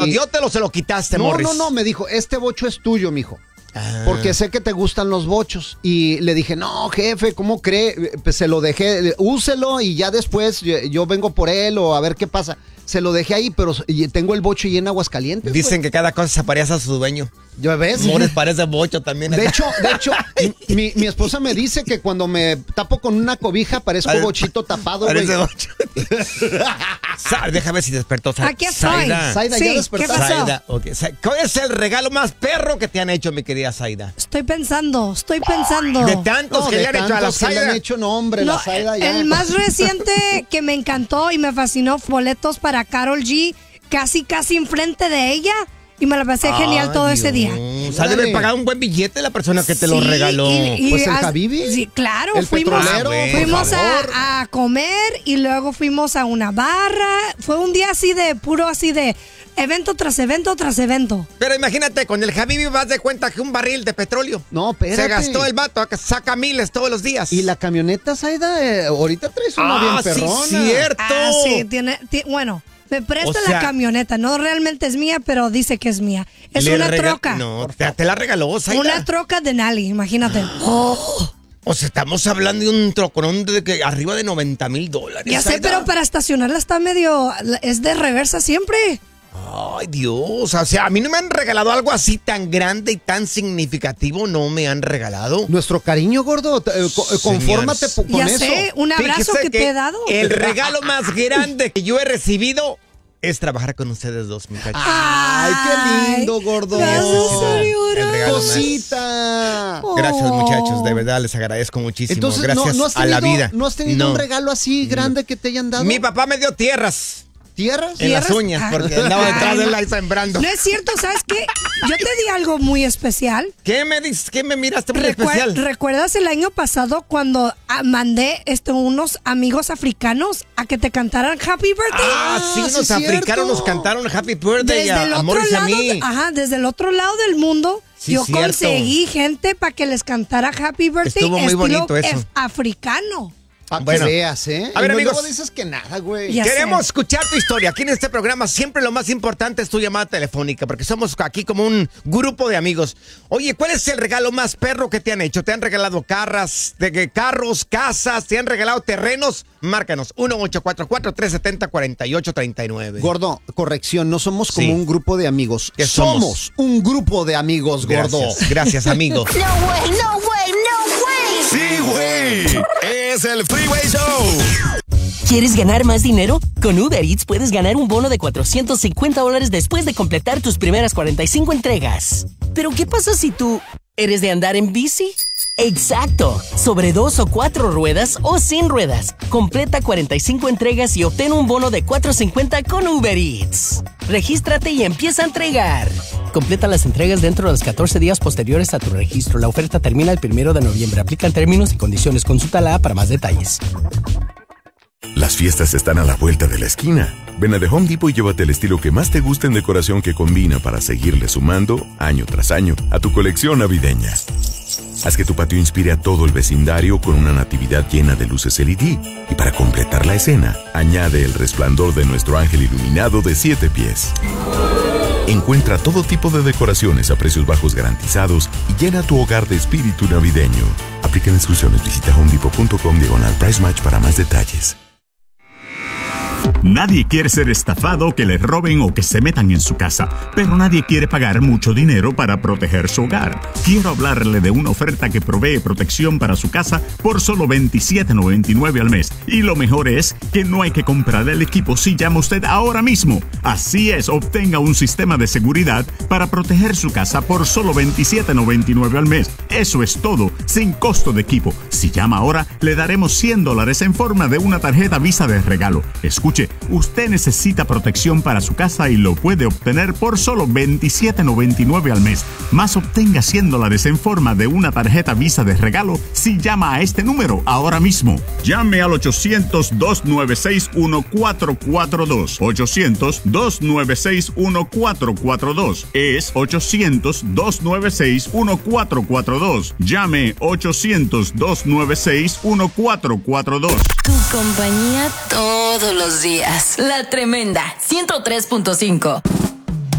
dio, te lo se lo quitaste, Morris? No, me dijo, este bocho es tuyo, mijo. Porque sé que te gustan los bochos. Y le dije, no, jefe, ¿cómo cree? Pues se lo dejé, úselo y ya después yo vengo por él o a ver qué pasa. Se lo dejé ahí, pero tengo el bocho y en Aguascalientes. Dicen que cada cosa se parece a su dueño. ¿Ya ves? Morris parece bocho también. De hecho, mi esposa me dice que cuando me tapo con una cobija parezco bochito tapado, güey. Parece bocho. Déjame ver si despertó. Aquí estoy. Zaida, sí, ¿ya despertaste? ¿qué pasó? Zaida, okay. ¿Cuál es el regalo más perro que te han hecho, mi querida Zaida? Estoy pensando. De tantos que le han hecho a la Zaida. Le han hecho, no, hombre, la Zaida ya. El más reciente que me encantó y me fascinó, boletos para Karol G, casi enfrente de ella. Y me la pasé genial todo ese día. O sea, debe pagar un buen billete la persona que te lo regaló. Pues el Habibi. Sí, claro. El petrolero. Fuimos a comer y luego fuimos a una barra. Fue un día así de puro, así de evento tras evento tras evento. Pero imagínate, con el Habibi vas de cuenta que un barril de petróleo. No, espérate. Se gastó el vato, saca miles todos los días. Y la camioneta, Zaida, ahorita traes una bien perrona. Sí, cierto. Sí, bueno, me presta la camioneta. No realmente es mía, pero dice que es mía. Es una troca. No, te la regaló, Zaida. Una troca de Nali, imagínate. O sea, estamos hablando de un troconón de que arriba de $90,000. Ya sé, pero para estacionarla está medio... Es de reversa siempre. Ay, Dios, o sea, a mí no me han regalado algo así tan grande y tan significativo, no me han regalado. Nuestro cariño, gordo, confórmate con ya eso. Sé, un abrazo que te he dado. El regalo más grande que yo he recibido es trabajar con ustedes dos, muchachos. Ay, qué lindo, gordo. Cosita. Gracias, muchachos, de verdad les agradezco muchísimo. Entonces, gracias a la vida. ¿No has tenido un regalo así grande que te hayan dado? Mi papá me dio tierras. ¿Tierras? En las uñas, porque andaba detrás de él ahí sembrando. No es cierto, ¿sabes qué? Yo te di algo muy especial. ¿Qué me dices? ¿Qué me miraste muy especial? ¿Recuerdas el año pasado cuando mandé unos amigos africanos a que te cantaran Happy Birthday? Sí, unos africanos nos cantaron Happy Birthday a Morris y a mí. Desde el otro lado del mundo. Sí, yo conseguí gente para que les cantara Happy Birthday. Estuvo muy bonito eso. Africano. Para que veas, ¿eh? A ver, amigos. Luego dices que nada, güey. Queremos escuchar tu historia. Aquí en este programa siempre lo más importante es tu llamada telefónica, porque somos aquí como un grupo de amigos. Oye, ¿cuál es el regalo más perro que te han hecho? ¿Te han regalado carros, casas? ¿Te han regalado terrenos? Márcanos, 1-844-370-4839. Gordo, corrección, no somos como un grupo de amigos. Somos un grupo de amigos, gordo. Gracias, amigo. No way, no way, no way. Sí, güey. Es el Freeway Show. ¿Quieres ganar más dinero? Con Uber Eats puedes ganar un bono de $450 después de completar tus primeras 45 entregas. ¿Pero qué pasa si tú eres de andar en bici? ¡Exacto! Sobre 2 o 4 ruedas o sin ruedas. Completa 45 entregas y obtén un bono de $450 con Uber Eats. Regístrate y empieza a entregar. Completa las entregas dentro de los 14 días posteriores a tu registro. La oferta termina el 1 de noviembre. Aplican términos y condiciones. Consulta la app para más detalles. Las fiestas están a la vuelta de la esquina. Ven a The Home Depot y llévate el estilo que más te gusta en decoración que combina para seguirle sumando, año tras año, a tu colección navideña. Haz que tu patio inspire a todo el vecindario con una natividad llena de luces LED. Y para completar la escena, añade el resplandor de nuestro ángel iluminado de 7 pies. Encuentra todo tipo de decoraciones a precios bajos garantizados y llena tu hogar de espíritu navideño. Aplican exclusiones. Visita homedepot.com/price match para más detalles. Nadie quiere ser estafado, que le roben o que se metan en su casa, pero nadie quiere pagar mucho dinero para proteger su hogar. Quiero hablarle de una oferta que provee protección para su casa por solo $27.99 al mes. Y lo mejor es que no hay que comprar el equipo si llama usted ahora mismo. Así es, obtenga un sistema de seguridad para proteger su casa por solo $27.99 al mes. Eso es todo, sin costo de equipo. Si llama ahora, le daremos $100 en forma de una tarjeta Visa de regalo. Escuche, usted necesita protección para su casa y lo puede obtener por solo $27.99 al mes. Más obtenga $100 en forma de una tarjeta Visa de regalo si llama a este número ahora mismo. Llame al 800-296-1442. 800-296-1442. Es 800-296-1442. Llame 800-296-1442. Tu compañía todos los días. La Tremenda 103.5.